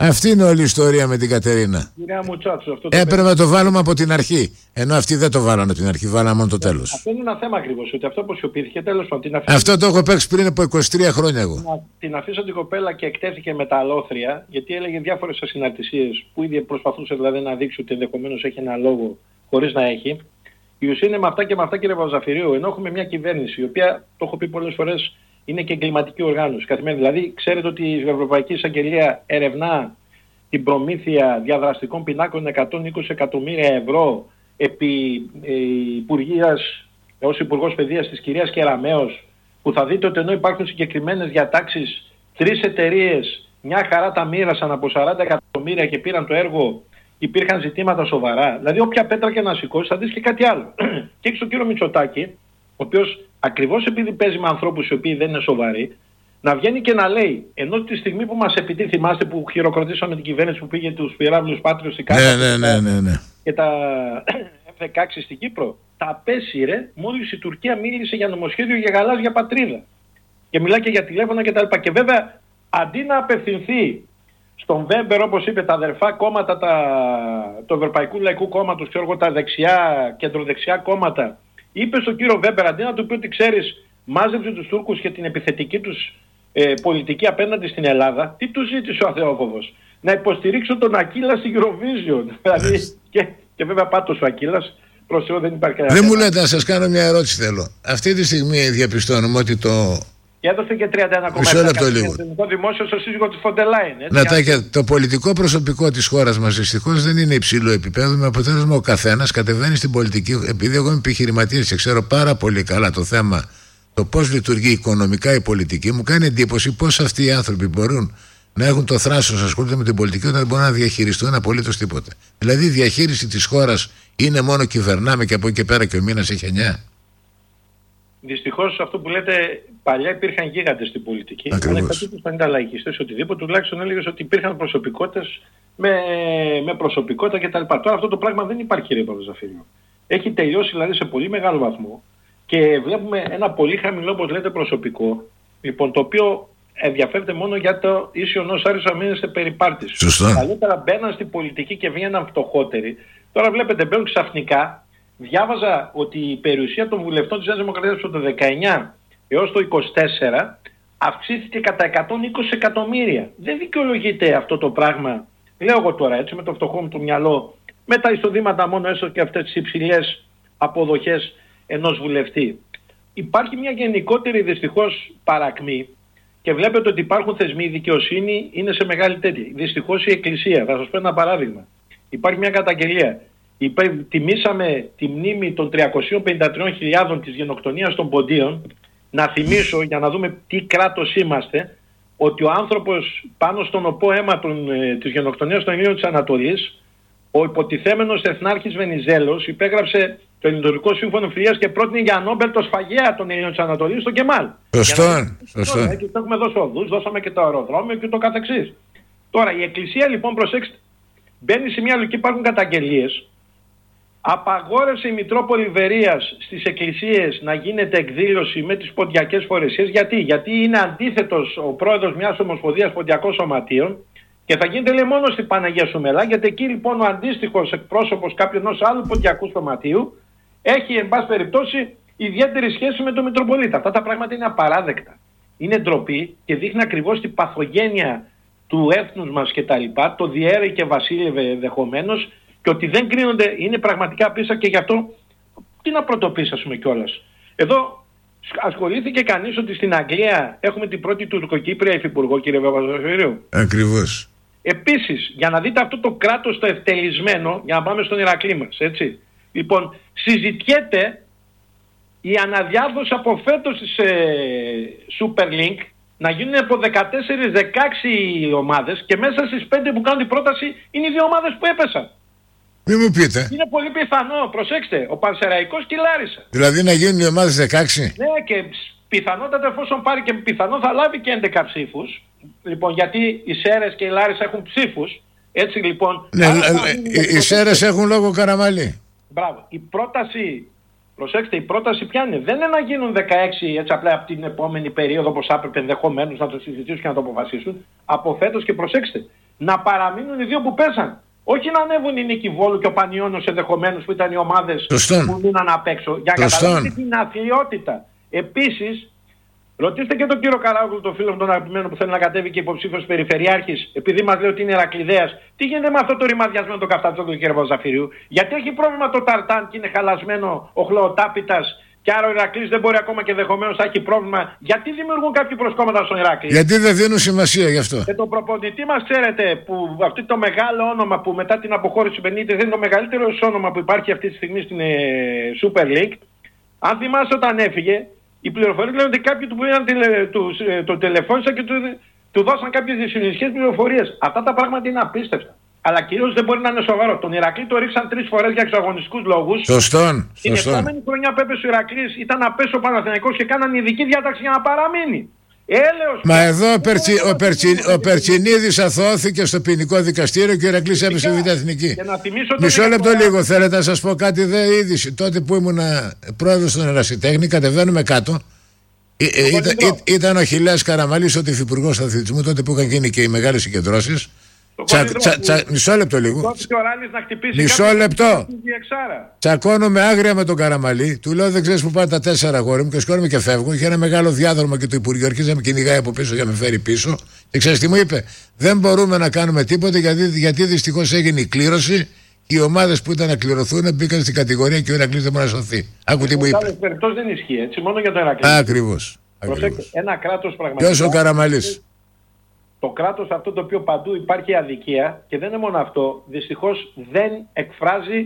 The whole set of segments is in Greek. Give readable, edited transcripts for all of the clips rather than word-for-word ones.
Αυτή είναι όλη η ιστορία με την Κατερίνα. Κυρία Μουτσάτσου, έπρεπε να το βάλουμε από την αρχή. Ενώ αυτοί δεν το βάλανε από την αρχή, βάλανε μόνο το τέλος. Αυτό είναι ένα θέμα ακριβώς. Ότι αυτό αποσιωπήθηκε. Τέλος πάντων. Αυτό το έχω παίξει πριν από 23 χρόνια εγώ. Την αφήσω την κοπέλα και εκτέθηκε με τα αλόθρια, γιατί έλεγε διάφορες ασυναρτησίες που ήδη προσπαθούσε δηλαδή να δείξει ότι ενδεχομένως έχει ένα λόγο χωρίς να έχει. Η ουσία είναι με αυτά και με αυτά, κύριε Παπαζαφυρίου. Ενώ έχουμε μια κυβέρνηση, η οποία, το έχω πει πολλές φορές, είναι και εγκληματική οργάνωση. Δηλαδή, ξέρετε ότι η Ευρωπαϊκή Εισαγγελία ερευνά την προμήθεια διαδραστικών πινάκων 120 εκατομμύρια ευρώ επί Υπουργείας, ως Υπουργός Παιδείας της κυρίας Κεραμέως, που θα δείτε ότι ενώ υπάρχουν συγκεκριμένες διατάξεις, 3 εταιρείες μια χαρά τα μοίρασαν από 40 εκατομμύρια και πήραν το έργο, υπήρχαν ζητήματα σοβαρά. Δηλαδή όποια πέτρα και να σηκώσει θα δεις και κάτι άλλο. Και έχεις τον κύριο Μητσοτάκη, ο οποίος ακριβώς επειδή παίζει με ανθρώπους οι οποίοι δεν είναι σοβαροί, να βγαίνει και να λέει, ενώ τη στιγμή που μας επιτίθει, θυμάστε που χειροκροτήσαμε την κυβέρνηση που πήγε τους πυράβλους Πάτριος στην Κάρτα και τα F-16 στην Κύπρο, τα απέσυρε μόλις η Τουρκία μίλησε για νομοσχέδιο για γαλάζια πατρίδα. Και μιλάει και για τηλέφωνα κτλ. Και βέβαια αντί να απευθυνθεί στον Βέμπερ, όπως είπε, τα αδερφά κόμματα του Ευρωπαϊκού Λαϊκού Κόμματος, ξέρω εγώ, τα δεξιά, κεντροδεξιά κόμματα, είπε στον κύριο Βέμπερ, αντί να του πει ότι ξέρεις, μάζεψε τους Τούρκους και την επιθετική τους πολιτική απέναντι στην Ελλάδα, τι του ζήτησε ο Αθεόκοβος? Να υποστηρίξω τον Ακύλα στη Eurovision. Δηλαδή, και βέβαια πάτος ο Ακύλας, προς Θεό δεν υπάρχει κανένα. Δεν μου λέτε, να σας κάνω μια ερώτηση θέλω. Αυτή τη στιγμή διαπιστώνουμε ότι το... Και έδωσε και 31,7% δημόσιο στο σύζυγο της Φοντελάιν. Το πολιτικό προσωπικό της χώρας μας δυστυχώς δεν είναι υψηλό επίπεδο, με αποτέλεσμα ο καθένας κατεβαίνει στην πολιτική. Επειδή εγώ είμαι επιχειρηματίας και ξέρω πάρα πολύ καλά το θέμα, το πώς λειτουργεί οικονομικά η πολιτική, μου κάνει εντύπωση πώς αυτοί οι άνθρωποι μπορούν να έχουν το θράσος να ασχολούνται με την πολιτική όταν δεν μπορούν να διαχειριστούν απολύτως τίποτα. Δηλαδή η διαχείριση της χώρας είναι μόνο κυβερνάμε και από εκεί και πέρα και ο μήνας έχει 9. Δυστυχώς αυτό που λέτε, παλιά υπήρχαν γίγαντες στην πολιτική. Ακριβώς. Αν 150 λαϊκιστές, οτιδήποτε, τουλάχιστον έλεγες ότι υπήρχαν προσωπικότητες με προσωπικότητα κτλ. Τώρα αυτό το πράγμα δεν υπάρχει, κύριε Παπαζαφύριο. Έχει τελειώσει δηλαδή σε πολύ μεγάλο βαθμό και βλέπουμε ένα πολύ χαμηλό, όπως λέτε, προσωπικό, λοιπόν, το οποίο ενδιαφέρεται μόνο για το ίσιο ενός Άρης αμήνεστε περιπάρτης. Σωστά. Καλύτερα μπαίναν στην πολιτική και βγαίναν φτωχότεροι. Τώρα βλέπετε, μπαίνουν ξαφνικά. Διάβαζα ότι η περιουσία των βουλευτών της Νέας Δημοκρατίας από το 19 έως το 24 αυξήθηκε κατά 120 εκατομμύρια. Δεν δικαιολογείται αυτό το πράγμα, λέω εγώ τώρα έτσι με το φτωχό μου το μυαλό, με τα εισοδήματα μόνο έστω και αυτές τις υψηλές αποδοχές ενός βουλευτή. Υπάρχει μια γενικότερη δυστυχώς παρακμή και βλέπετε ότι υπάρχουν θεσμοί, η δικαιοσύνη είναι σε μεγάλη τέτοια. Δυστυχώς η Εκκλησία, θα σας πω ένα παράδειγμα. Υπάρχει μια καταγγελία. Τιμήσαμε τη μνήμη των 353.000 της γενοκτονίας των Ποντίων. Να θυμίσω, για να δούμε τι κράτος είμαστε, ότι ο άνθρωπος πάνω στον οπό αίμα της γενοκτονίας των Ελλήνων της Ανατολής, ο υποτιθέμενος εθνάρχης Βενιζέλος, υπέγραψε το Ελληνοτουρκικό Σύμφωνο Φιλίας και πρότεινε για Νόμπελ το σφαγέα των Ελλήνων της Ανατολής, στον Κεμάλ. Σωστό. Και έχουμε δώσει οδούς, δώσαμε και το αεροδρόμιο και το καθεξής. Τώρα η Εκκλησία λοιπόν, προσέξτε, μπαίνει σε μια λογική, υπάρχουν καταγγελίες. Απαγόρευσε η Μητρόπολη Βερίας στις εκκλησίες να γίνεται εκδήλωση με τις ποντιακές φορεσίες. Γιατί είναι αντίθετος ο πρόεδρος μιας ομοσπονδίας ποντιακών σωματείων και θα γίνεται λέει μόνο στην Παναγία Σουμελά, γιατί εκεί λοιπόν ο αντίστοιχος εκπρόσωπος κάποιου ενός άλλου ποντιακού σωματείου έχει εν πάση περιπτώσει ιδιαίτερη σχέση με τον Μητροπολίτα. Αυτά τα πράγματα είναι απαράδεκτα. Είναι ντροπή και δείχνει ακριβώς την παθογένεια του έθνους μας κτλ. Το διέρε και βασίλευε ενδεχομένως. Και ότι δεν κρίνονται είναι πραγματικά απίστευτο και γι' αυτό τι να πρωτοποιήσει, ας πούμε, κιόλας. Εδώ ασχολήθηκε κανείς ότι στην Αγγλία έχουμε την πρώτη τουρκοκύπρια υφυπουργό, κύριε Παπαζαφυρίου. Ακριβώς. Επίσης, για να δείτε αυτό το κράτος το ευτελισμένο, για να πάμε στον Ηρακλή μας, έτσι. Λοιπόν, συζητιέται η αναδιάρθρωση από φέτος της Super Link να γίνουν από 14-16 ομάδες και μέσα στις 5 που κάνουν την πρόταση είναι οι 2 ομάδες που έπεσαν. Μην μου πείτε. Είναι πολύ πιθανό, προσέξτε, ο Πανσεραϊκός και η Λάρισα. Δηλαδή να γίνουν οι ομάδες 16. Ναι, και πιθανότατα εφόσον πάρει και πιθανό θα λάβει και 11 ψήφους. Λοιπόν, γιατί οι Σέρες και η Λάρισα έχουν ψήφους. Έτσι λοιπόν. Ναι, οι Σέρες έχουν λόγο Καραμαλή. Μπράβο. Η πρόταση, προσέξτε, η πρόταση ποια είναι? Δεν είναι να γίνουν 16 έτσι απλά από την επόμενη περίοδο όπως θα έπρεπε ενδεχομένως να το συζητήσουν και να το αποφασίσουν. Από φέτος και προσέξτε. να παραμείνουν οι δύο που πέσαν. Όχι να ανέβουν η Νίκη Βόλου και ο Πανιώνος ενδεχομένως που ήταν οι ομάδες που μείναν απ' έξω. Για να καταλάβετε την αθλειότητα. Επίσης, ρωτήστε και τον κύριο Καράγουλο, τον φίλο μου τον αγαπημένο που θέλει να κατέβει και υποψήφιος περιφερειάρχης, επειδή μας λέει ότι είναι Ηρακλειδέας. Τι γίνεται με αυτό το ρημαδιασμένο το Καφτατσόκο του κ. Βαζαφυρίου? Γιατί έχει πρόβλημα το Ταρτάν και είναι χαλασμένο ο Χλωοτάπητας και άρα ο Ηρακλής δεν μπορεί ακόμα και ενδεχομένως θα έχει πρόβλημα? Γιατί δημιουργούν κάποιοι προσκόμματα στον Ηρακλή? Γιατί δεν δίνουν σημασία γι' αυτό. Και το προπονητή μας, ξέρετε, που αυτό το μεγάλο όνομα που μετά την αποχώρηση του Μπενίτες είναι το μεγαλύτερο όνομα που υπάρχει αυτή τη στιγμή στην Super League. Αν θυμάσαι όταν έφυγε, οι πληροφορίες λένε ότι κάποιοι του πήγαν το τηλεφώνησαν και του δώσαν κάποιες δυσυνισχές πληροφορίες. Αυτά τα πράγματα είναι απίστευτα. Αλλά κυρίως δεν μπορεί να είναι σοβαρό. Τον Ηρακλή το ρίξαν 3 φορές για εξωαγωνιστικούς λόγους. Σωστόν. Την επόμενη χρονιά που έπεσε ο Ηρακλής ήταν να πέσει ο Παναθηναϊκός και κάναν ειδική διάταξη για να παραμείνει. Έλεος. Μα εδώ ο Περτσινίδης αθωώθηκε στο ποινικό δικαστήριο και ο Ηρακλής έπεσε Β' Εθνική. Μισό λεπτό λίγο, θέλετε να σας πω κάτι δε είδηση? Τότε που ήμουν πρόεδρος των Ερασιτέχνη, κατεβαίνουμε κάτω. Ήταν ο Χιλέας Καραμαλής, ο υφυπουργός αθλητισμού, τότε που είχαν γίνει και οι μεγάλες συγκεντρώσεις. Μισό λεπτό λίγο. Μισό λεπτό. Τσακώνομαι άγρια με τον Καραμαλή. Του λέω δεν ξέρεις που πάνε τα 4 αγόρι μου και σκόνομαι και φεύγω. Είχε ένα μεγάλο διάδρομο και το Υπουργείο αρχίζει να με κυνηγάει από πίσω για να με φέρει πίσω. Και ξέρεις τι μου είπε? Δεν μπορούμε να κάνουμε τίποτα γιατί δυστυχώς έγινε η κλήρωση. Οι ομάδες που ήταν να κληρωθούν μπήκαν στην κατηγορία και ο Ηρακλής δεν μπορεί να σωθεί. Άκου τι μου είπε. Δεν ισχύει έτσι, μόνο για το Ηρακλή. Ακριβώς. Ένα κράτος πραγματικά. Ποιος ο Καραμαλής? Το κράτος αυτό το οποίο παντού υπάρχει αδικία και δεν είναι μόνο αυτό, δυστυχώς δεν εκφράζει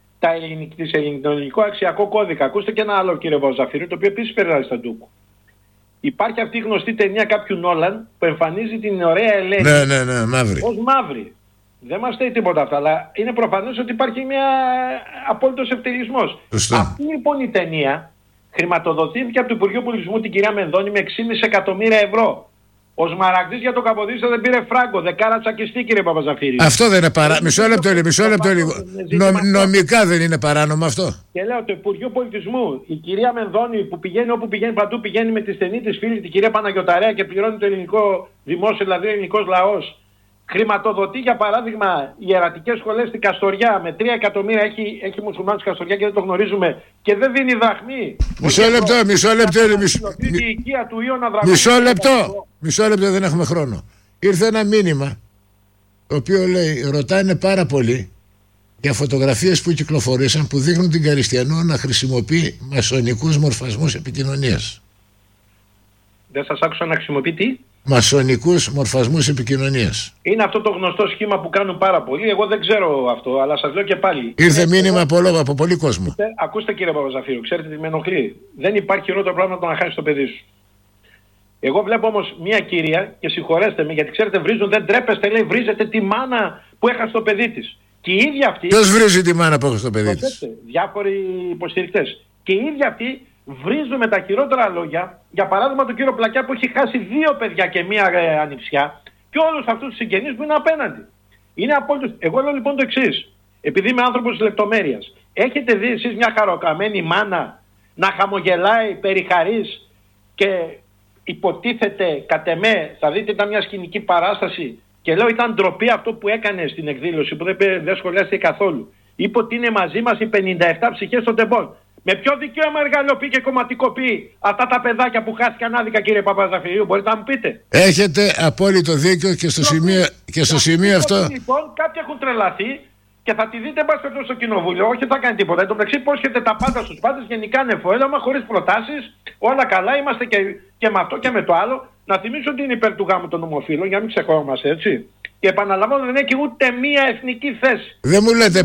τον ελληνικό αξιακό κώδικα. Ακούστε και ένα άλλο, κύριε Βαζαφυρίου, το οποίο επίσης περιγράφει στα Ντούκου. Υπάρχει αυτή η γνωστή ταινία κάποιου Νόλαν που εμφανίζει την ωραία Ελένη μαύρη. Ως μαύρη. Δεν μας λέει τίποτα αυτά, αλλά είναι προφανές ότι υπάρχει μια απόλυτος ευτελισμός. Αυτή λοιπόν η ταινία χρηματοδοτήθηκε από το Υπουργείο Πολιτισμού την κυρία Μενδώνη με 6,5 εκατομμύρια ευρώ. Ο Σμαραγδής για το Καποδίστρια δεν πήρε φράγκο, δεκάρα τσακιστή, κύριε Παπαζαφύρη. Αυτό δεν είναι παράνομο. Μισό λεπτό λίγο. Νομικά δεν είναι παράνομο αυτό. Και λέω το Υπουργείο Πολιτισμού, η κυρία Μενδώνη που πηγαίνει όπου πηγαίνει, παντού πηγαίνει με τη στενή της φίλη, την κυρία Παναγιωταρέα και πληρώνει το ελληνικό δημόσιο, δηλαδή ο ελληνικός λαός. Χρηματοδοτεί για παράδειγμα οι ιερατικές σχολές στην Καστοριά με 3 εκατομμύρια, έχει μουσουλμάνους στην Καστοριά και δεν το γνωρίζουμε και δεν δίνει δραχμή. Μισό λεπτό, δεν έχουμε χρόνο. Ήρθε ένα μήνυμα το οποίο λέει, ρωτάνε πάρα πολύ για φωτογραφίες που κυκλοφορήσαν που δείχνουν την Καριστιανό να χρησιμοποιεί μασονικούς μορφασμούς επικοινωνίας. Δεν σας άκουσα να χρησιμοποιεί τι? Μασονικούς μορφασμούς επικοινωνίας. Είναι αυτό το γνωστό σχήμα που κάνουν πάρα πολλοί. Εγώ δεν ξέρω αυτό, αλλά σας λέω και πάλι. Ήρθε μήνυμα από πολύ κόσμο. Ακούστε κύριε Παπαζαφύριο, ξέρετε τι με ενοχλεί? Δεν υπάρχει χειρότερο πράγμα από το να χάσεις το παιδί σου. Εγώ βλέπω όμως μια κυρία, και συγχωρέστε με, γιατί ξέρετε βρίζουν, δεν τρέπεστε, λέει, βρίζετε τη μάνα που έχασε το παιδί της. Και η ίδια αυτή. Ποιος βρίζει τη μάνα που έχασε το παιδί της? Διάφοροι υποστηρικτές. Και η ίδια αυτή βρίζουν με τα χειρότερα λόγια, για παράδειγμα τον κύριο Πλακιά που έχει χάσει 2 παιδιά και 1 ανιψιά, και όλους αυτούς τους συγγενείς που είναι απέναντι. Είναι απόλυτος. Εγώ λέω λοιπόν το εξής. Επειδή είμαι άνθρωπος της λεπτομέρειας, έχετε δει εσείς μια χαροκαμένη μάνα να χαμογελάει περί χαρίς και υποτίθεται κατ' εμέ, θα δείτε ήταν μια σκηνική παράσταση και λέω ήταν ντροπή αυτό που έκανε στην εκδήλωση που δεν σχολιάστηκε καθόλου. Είπε ότι είναι μαζί μας οι 57 ψυχές των τεμπών. Με ποιο δικαίωμα εργαλειοποιεί και κομματικοποιεί αυτά τα παιδάκια που χάθηκαν άδικα, κύριε Παπαζαφυρίου? Μπορείτε να μου πείτε? Έχετε απόλυτο δίκιο και στο σημείο αυτό. Λοιπόν, κάποιοι έχουν τρελαθεί και θα τη δείτε μπας εδώ στο κοινοβούλιο. Όχι, θα κάνει τίποτα. Εν τω μεταξύ, υπόσχεται τα πάντα στους πάντες, γενικά νεφοέλαμα, χωρίς προτάσεις. Όλα καλά, είμαστε και με αυτό και με το άλλο. Να θυμίσω ότι είναι υπέρ του γάμου των ομοφύλων, για να μην ξεχώμαστε, έτσι. Και επαναλαμβάνω, δεν έχει ούτε μία εθνική θέση. Δεν μου λέτε,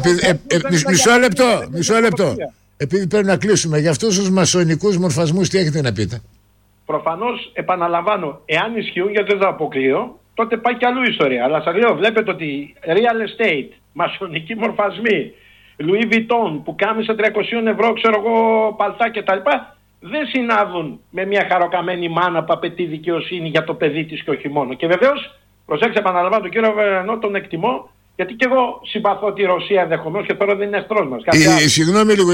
μισό λεπτό. Επειδή πρέπει να κλείσουμε, για αυτούς τους μασονικούς μορφασμούς τι έχετε να πείτε? Προφανώς, επαναλαμβάνω, εάν ισχύουν, γιατί δεν θα αποκλείω, τότε πάει και αλλού η ιστορία. Αλλά σας λέω, βλέπετε ότι real estate, μασονικοί μορφασμοί, Louis Vuitton που κάμισε 300 ευρώ, ξέρω εγώ, παλτά κτλ. Δεν συνάδουν με μια χαροκαμένη μάνα που απαιτεί δικαιοσύνη για το παιδί της και όχι μόνο. Και βεβαίως, προσέξτε, επαναλαμβάνω, τον κύριο Βερανό τον εκτιμώ, γιατί και εγώ συμπαθώ τη Ρωσία ενδεχομένως και τώρα δεν είναι εχθρός μας. Συγγνώμη λίγο,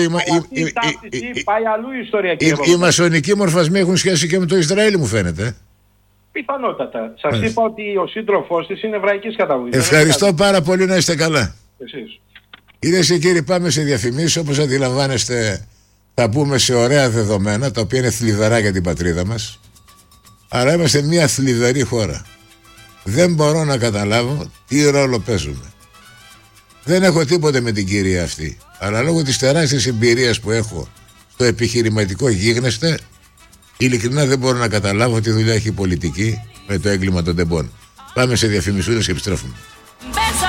πάει αλλού η ιστορία, οι μασονικοί μορφασμοί έχουν σχέση και με το Ισραήλ, μου φαίνεται. Πιθανότατα. Σας είπα ότι ο σύντροφός της είναι εβραϊκής καταγωγής. Ευχαριστώ πάρα πολύ, να είστε καλά. Εσείς. Κυρίες και κύριοι, πάμε σε διαφημίσεις. Όπως αντιλαμβάνεστε, θα πούμε σε ωραία δεδομένα, τα οποία είναι θλιβερά για την πατρίδα μας. Αλλά είμαστε μια θλιβερή χώρα. Δεν μπορώ να καταλάβω τι ρόλο παίζουμε. Δεν έχω τίποτε με την κυρία αυτή. Αλλά λόγω της τεράστιας εμπειρίας που έχω στο επιχειρηματικό γίγνεσθε, ειλικρινά δεν μπορώ να καταλάβω τι δουλειά έχει η πολιτική με το έγκλημα των τεμπών. Πάμε σε διαφημισούλες και επιστρέφουμε.